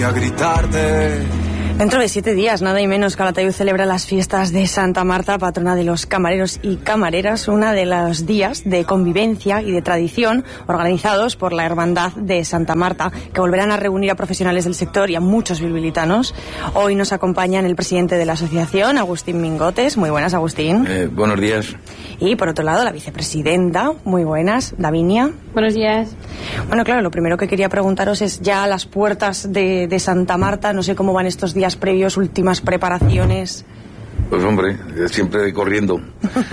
A gritarte. Dentro de 7 días, nada y menos, Calatayud celebra las fiestas de Santa Marta, patrona de los camareros y camareras, una de los días de convivencia y de tradición organizados por la Hermandad de Santa Marta, que volverán a reunir a profesionales del sector y a muchos bilbilitanos. Hoy nos acompañan el presidente de la asociación, Agustín Mingotes. Muy buenas, Agustín. Buenos días. Y por otro lado, la vicepresidenta. Muy buenas, Davinia. Buenos días. Bueno, claro, lo primero que quería preguntaros es ya a las puertas de Santa Marta, no sé cómo van estos días previos, últimas preparaciones. Pues hombre, siempre corriendo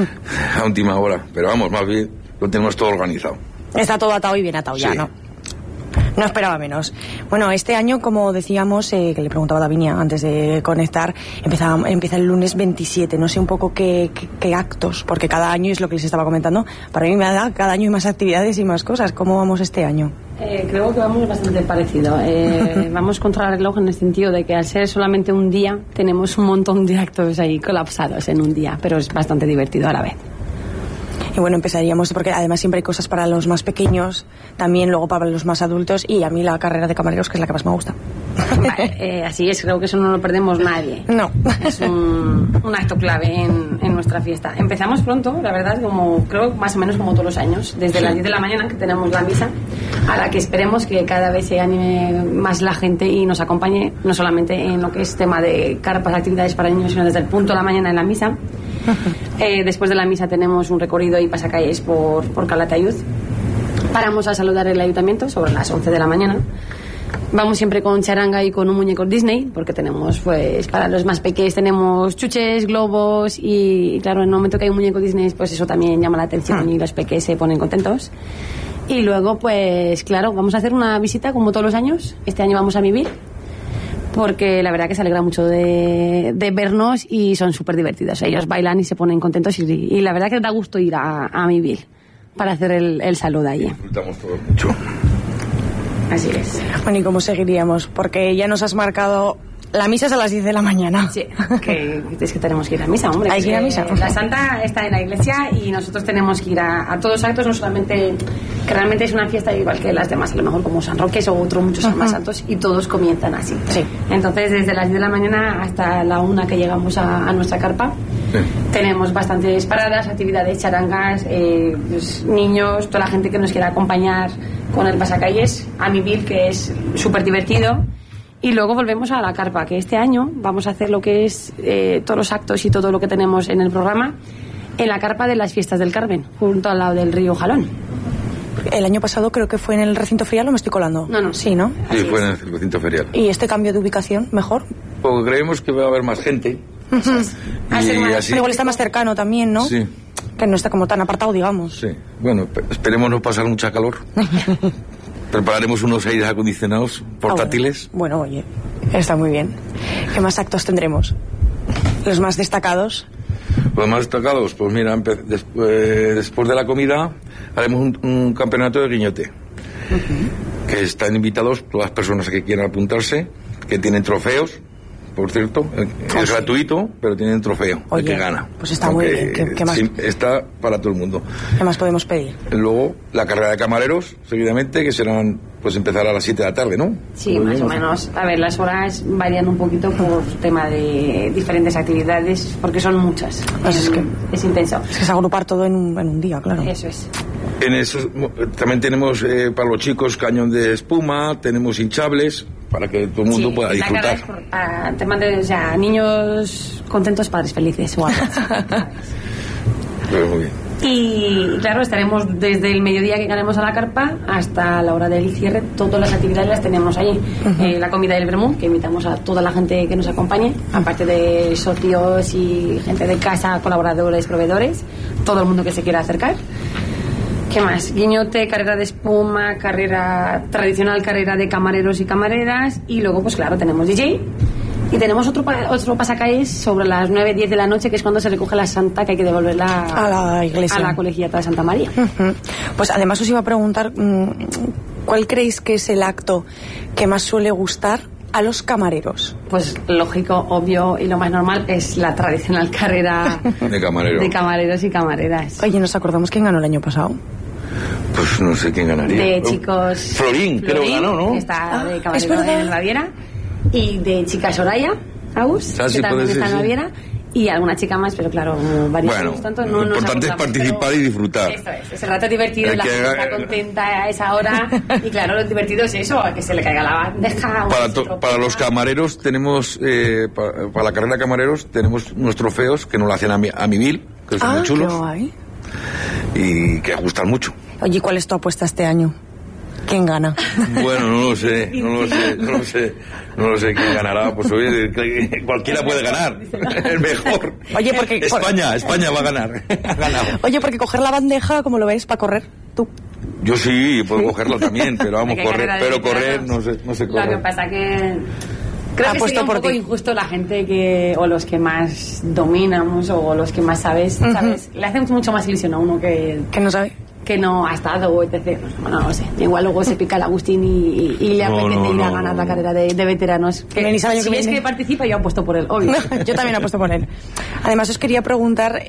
a última hora, pero vamos, más bien lo tenemos todo organizado. Está todo atado y bien atado, sí. Ya, ¿no? No esperaba menos. Bueno, este año, como decíamos, que le preguntaba a Davinia antes de conectar, empieza el lunes 27. No sé un poco qué actos, porque cada año es lo que les estaba comentando. Para mí me da cada año hay más actividades y más cosas. ¿Cómo vamos este año? Creo que vamos bastante parecido. Vamos contra el reloj en el sentido de que al ser solamente un día, tenemos un montón de actos ahí colapsados en un día, pero es bastante divertido a la vez. Y bueno, empezaríamos, porque además siempre hay cosas para los más pequeños, también luego para los más adultos, y a mí la carrera de camareros, que es la que más me gusta. Vale, así es, creo que eso no lo perdemos nadie. No. Es un acto clave en nuestra fiesta. Empezamos pronto, la verdad, creo más o menos como todos los años, desde las 10 de la mañana, que tenemos la misa, a la que esperemos que cada vez se anime más la gente y nos acompañe, no solamente en lo que es tema de carpas, actividades para niños, sino desde el punto de la mañana en la misa. Después de la misa tenemos un recorrido y pasacalles por Calatayud. Paramos a saludar el ayuntamiento sobre las 11 de la mañana. Vamos siempre con charanga y con un muñeco Disney, porque tenemos, pues, para los más pequeños tenemos chuches, globos y claro, en el momento que hay un muñeco Disney, pues eso también llama la atención y los pequeños se ponen contentos. Y luego, pues, claro, vamos a hacer una visita como todos los años. Este año vamos a Mivil, porque la verdad que se alegra mucho de vernos y son súper divertidos. Ellos bailan y se ponen contentos y la verdad que da gusto ir a Mivil para hacer el saludo allí. Disfrutamos todos mucho. Así es. Bueno, ¿y cómo seguiríamos? Porque ya nos has marcado... La misa es a las 10 de la mañana. Sí, es que tenemos que ir a misa, hombre. Hay que ir a misa. La Santa está en la iglesia y nosotros tenemos que ir a todos actos, no solamente... Que realmente es una fiesta igual que las demás, a lo mejor como San Roque o muchos más santos, y todos comienzan así. Sí. Entonces, desde las 10 de la mañana hasta la 1 que llegamos a nuestra carpa, sí, tenemos bastantes paradas, actividades, charangas, pues, niños, toda la gente que nos quiera acompañar con el pasacalles a Mivil, que es súper divertido. Y luego volvemos a la carpa, que este año vamos a hacer lo que es todos los actos y todo lo que tenemos en el programa en la carpa de las Fiestas del Carmen, junto al lado del río Jalón. El año pasado creo que fue en el recinto ferial, ¿o me estoy colando? No. Sí, ¿no? Sí, fue en el recinto ferial. ¿Y este cambio de ubicación, mejor? Porque creemos que va a haber más gente. Y así... Pero igual está más cercano también, ¿no? Sí. Que no está como tan apartado, digamos. Sí. Bueno, esperemos no pasar mucha calor. Prepararemos unos aires acondicionados portátiles. Bueno, oye, está muy bien. ¿Qué más actos tendremos? ¿Los más destacados? Los más destacados, pues mira, después de la comida haremos un campeonato de guiñote. Que están invitados todas las personas que quieran apuntarse, que tienen trofeos, por cierto. Es gratuito, pero tienen trofeo. Oye, el que gana. Pues está muy bien. ¿Qué más? Sí, está para todo el mundo. ¿Qué más podemos pedir? Luego, la carrera de camareros, seguidamente, que serán, pues empezará a las 7 de la tarde, ¿no? Sí, más o menos. A ver, las horas varían un poquito por tema de diferentes actividades, porque son muchas. Pues es intenso. Es que es agrupar todo en un día, claro. Eso es. En eso también tenemos para los chicos cañón de espuma, tenemos hinchables para que todo el mundo pueda disfrutar. Tema de, o sea, niños contentos, padres felices. Pero muy bien. Y claro, estaremos desde el mediodía que ganemos a la carpa hasta la hora del cierre. Todas las actividades las tenemos allí. La comida del vermut, que invitamos a toda la gente que nos acompañe, aparte de socios y gente de casa, colaboradores, proveedores, todo el mundo que se quiera acercar. ¿Qué más? Guiñote, carrera de espuma, carrera tradicional, carrera de camareros y camareras, y luego pues claro, tenemos DJ y tenemos otro pasacalles sobre las 9-10 de la noche, que es cuando se recoge la Santa, que hay que devolverla a la iglesia, a la colegiata de Santa María. Pues además os iba a preguntar, ¿cuál creéis que es el acto que más suele gustar a los camareros? Pues lógico, obvio y lo más normal es la tradicional carrera de camareros y camareras. Oye, ¿nos acordamos quién ganó el año pasado? Pues no sé quién ganaría. De chicos... Florín, creo que ganó, ¿no? Está de camarero en Baviera. y de chica Soraya Agus, que también está en Baviera, y alguna chica más, pero claro, varios. Bueno, tanto, lo importante es participar y disfrutar. Eso es, ese rato divertido, la gente está contenta a esa hora, y claro, lo divertido es eso, a que se le caiga la bandeja. Para los camareros tenemos, para la carrera de camareros tenemos unos trofeos que nos lo hacen a Mivil, que son muy chulos. Qué guay. Y que gustan mucho. Oye, ¿cuál es tu apuesta este año? ¿Quién gana? Bueno, no lo sé quién ganará. Pues oye, cualquiera puede ganar, el mejor. Oye, porque España va a ganar. Ha ganado. Oye, porque coger la bandeja, ¿cómo lo ves para correr tú? Yo sí, puedo cogerlo también, pero vamos, correr no sé correr. Lo que pasa que creo que sería un poco injusto la gente o los que más dominamos o los que más sabes, le hacemos mucho más ilusión a uno que no sabe, que no ha estado o etc. Bueno, no lo sé. Igual luego se pica el Agustín y le apetece ir a ganar la carrera de veteranos. Si es que participa, yo apuesto por él, obvio. Yo también apuesto por él. Además, os quería preguntar,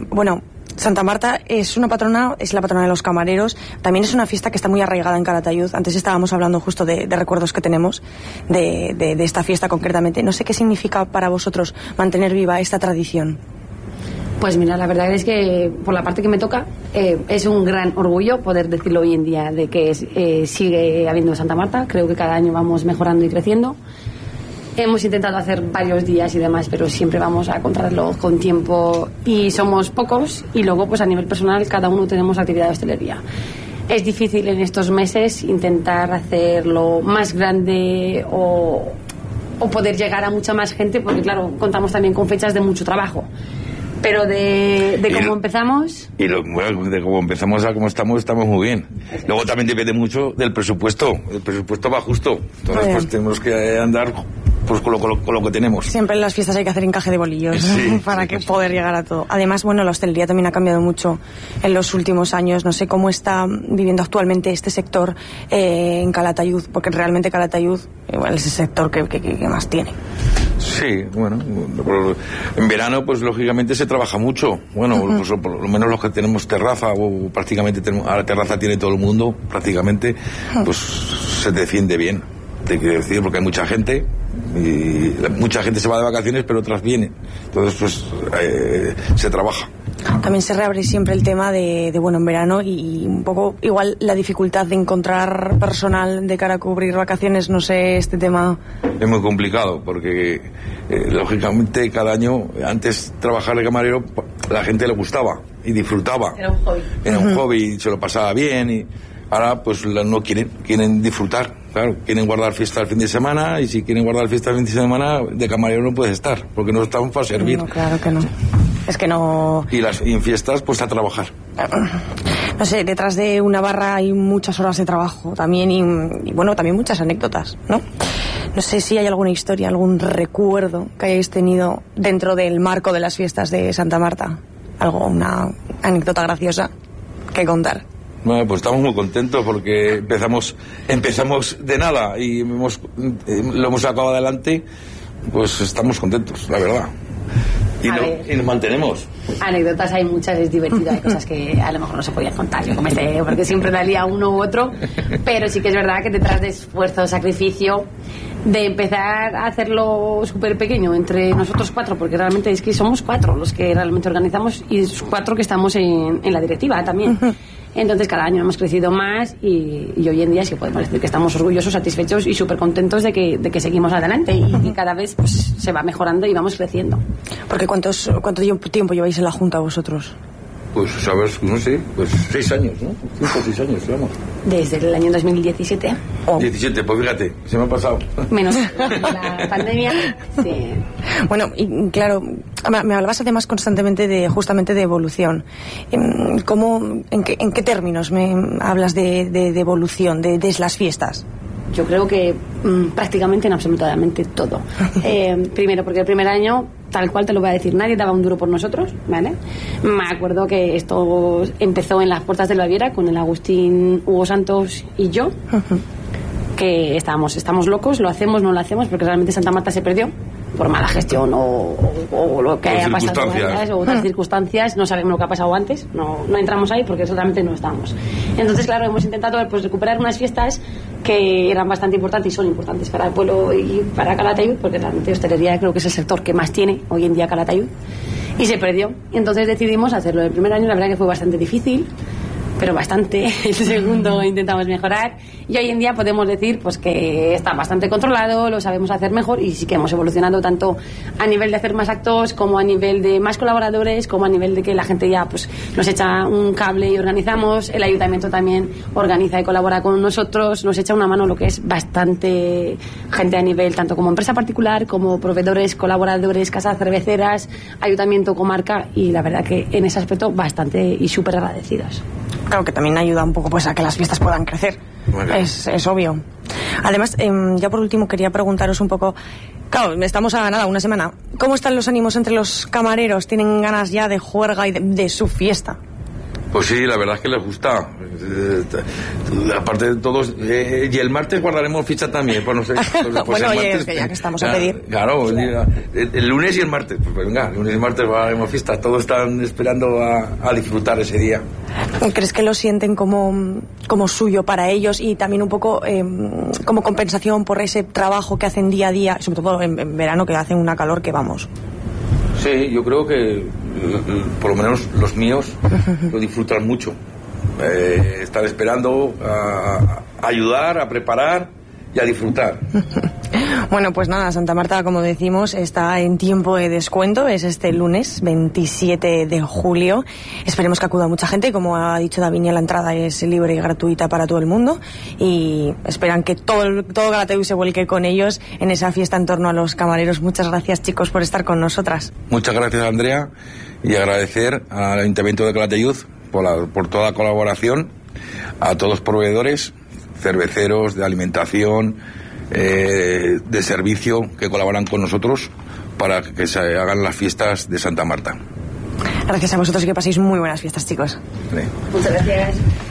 Santa Marta es la patrona de los camareros. También es una fiesta que está muy arraigada en Calatayud. Antes estábamos hablando justo de recuerdos que tenemos de esta fiesta concretamente. No sé qué significa para vosotros mantener viva esta tradición. Pues mira, la verdad es que por la parte que me toca es un gran orgullo poder decirlo hoy en día de que sigue habiendo Santa Marta. Creo que cada año vamos mejorando y creciendo. Hemos intentado hacer varios días y demás, pero siempre vamos a contrarreloj con tiempo y somos pocos, y luego pues a nivel personal cada uno tenemos actividad de hostelería. Es difícil en estos meses intentar hacerlo más grande o poder llegar a mucha más gente, porque claro, contamos también con fechas de mucho trabajo. Pero de cómo empezamos... Y de cómo empezamos a cómo estamos muy bien. Luego también depende mucho del presupuesto. El presupuesto va justo. Entonces pues tenemos que andar pues con lo que tenemos. Siempre en las fiestas hay que hacer encaje de bolillos para poder llegar a todo. Además, la hostelería también ha cambiado mucho en los últimos años. No sé cómo está viviendo actualmente este sector en Calatayud, porque realmente Calatayud igual es el sector que más tiene. Sí, bueno, en verano pues lógicamente se trabaja mucho. Bueno, pues, por lo menos los que tenemos terraza, o prácticamente la terraza tiene todo el mundo, prácticamente, pues se defiende bien. Te quiero decir, porque hay mucha gente, y mucha gente se va de vacaciones, pero otras vienen. Entonces, pues se trabaja. También se reabre siempre el tema de en verano, y un poco igual la dificultad de encontrar personal de cara a cubrir vacaciones. No sé, este tema es muy complicado porque lógicamente cada año antes trabajar de camarero la gente le gustaba y disfrutaba, era un hobby y se lo pasaba bien, y ahora pues no quieren disfrutar, claro, quieren guardar fiesta el fin de semana, y si quieren guardar fiesta el fin de semana de camarero no puedes estar porque no estamos para servir. No, claro que no. Es que no... Y en fiestas, pues a trabajar. No sé, detrás de una barra hay muchas horas de trabajo también, y también muchas anécdotas, ¿no? No sé si hay alguna historia, algún recuerdo que hayáis tenido dentro del marco de las fiestas de Santa Marta. Una anécdota graciosa que contar. Bueno, pues estamos muy contentos porque empezamos de nada y lo hemos sacado adelante. Pues estamos contentos, la verdad. Y nos mantenemos. Anécdotas hay muchas, es divertido, hay cosas que a lo mejor no se podían contar, yo comencé porque siempre daría uno u otro, pero sí que es verdad que detrás de esfuerzo, sacrificio, de empezar a hacerlo súper pequeño entre nosotros 4, porque realmente es que somos 4 los que realmente organizamos y 4 que estamos en la directiva también. Entonces cada año hemos crecido más y hoy en día sí podemos decir que estamos orgullosos, satisfechos y súper contentos de que seguimos adelante y cada vez pues se va mejorando y vamos creciendo. Porque ¿cuánto tiempo lleváis en la Junta vosotros? Pues, ¿sabes? No sé, pues 6 años, ¿no? 5 o 6 años, vamos. Desde el año 2017. 17, pues fíjate, se me ha pasado. Menos la pandemia, sí. Bueno, y claro, me hablabas además constantemente justamente de evolución. ¿En qué términos me hablas de evolución, de las fiestas? Yo creo que prácticamente en absolutamente todo. Primero, porque el primer año, tal cual te lo voy a decir, nadie daba un duro por nosotros, ¿vale? Me acuerdo que esto empezó en las puertas de la Baviera con el Agustín, Hugo Santos y yo, que estamos locos, lo hacemos, no lo hacemos, porque realmente Santa Marta se perdió por mala gestión o lo que haya pasado antes, o otras circunstancias, no sabemos lo que ha pasado antes, no entramos ahí porque solamente no estamos. Entonces, claro, hemos intentado pues recuperar unas fiestas que eran bastante importantes y son importantes para el pueblo y para Calatayud, porque realmente hostelería creo que es el sector que más tiene hoy en día Calatayud, y se perdió. Y entonces decidimos hacerlo. El primer año la verdad que fue bastante difícil, pero bastante. El segundo intentamos mejorar y hoy en día podemos decir pues que está bastante controlado, lo sabemos hacer mejor y sí que hemos evolucionado tanto a nivel de hacer más actos como a nivel de más colaboradores, como a nivel de que la gente ya pues nos echa un cable y organizamos. El ayuntamiento también organiza y colabora con nosotros, nos echa una mano, lo que es bastante gente a nivel tanto como empresa particular como proveedores, colaboradores, casas cerveceras, ayuntamiento, comarca, y la verdad que en ese aspecto bastante y súper agradecidos. Claro que también ayuda un poco pues a que las fiestas puedan crecer. Bueno. Es obvio. Además, ya por último quería preguntaros un poco, claro, estamos a nada, una semana. ¿Cómo están los ánimos entre los camareros? ¿Tienen ganas ya de juerga y de su fiesta? Pues sí, la verdad es que les gusta. Aparte de todos, y el martes guardaremos ficha también, pues no sé. Pues bueno, el oye, martes, es que ya que estamos a pedir. Claro, el lunes y el martes, pues venga, el lunes y el martes guardaremos fiesta. Todos están esperando a disfrutar ese día. ¿Crees que lo sienten como suyo para ellos y también un poco como compensación por ese trabajo que hacen día a día, sobre todo en verano, que hacen una calor que vamos? Sí, yo creo que por lo menos los míos lo disfrutan mucho. Están esperando a ayudar, a preparar y a disfrutar. Bueno, pues nada, Santa Marta, como decimos, está en tiempo de descuento. Es este lunes 27 de julio. Esperemos que acuda mucha gente. Como ha dicho Davinia, la entrada es libre y gratuita para todo el mundo. Y esperan que todo Calatayud se vuelque con ellos en esa fiesta en torno a los camareros. Muchas gracias, chicos, por estar con nosotras. Muchas gracias, Andrea. Y agradecer al Ayuntamiento de Calatayud por toda la colaboración, a todos los proveedores, cerveceros, de alimentación, de servicio, que colaboran con nosotros para que se hagan las fiestas de Santa Marta. Gracias a vosotros y que paséis muy buenas fiestas, chicos. Sí. Muchas gracias.